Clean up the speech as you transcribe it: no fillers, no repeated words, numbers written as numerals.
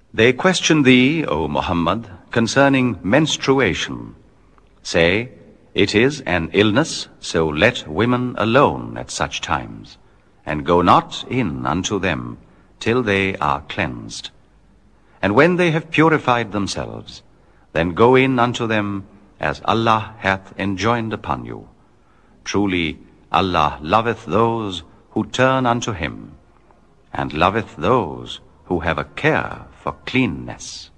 They question thee, O Muhammad, concerning menstruation. Say, it is an illness, so let women alone at such times, and go not in unto them till they are cleansed. And when they have purified themselves, then go in unto them as Allah hath enjoined upon you. Truly, Allah loveth those who turn unto Him, and loveth those who have a care for cleanness.